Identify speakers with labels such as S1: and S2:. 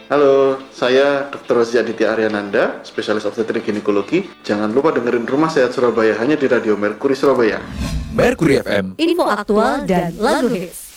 S1: Halo, saya Dr. Rozi Aditya Aryananda, spesialis obstetrik ginekologi. Jangan lupa dengerin Rumah Sehat Surabaya hanya di Radio Merkuri Surabaya.
S2: Merkuri FM,
S3: info aktual dan lagu hits.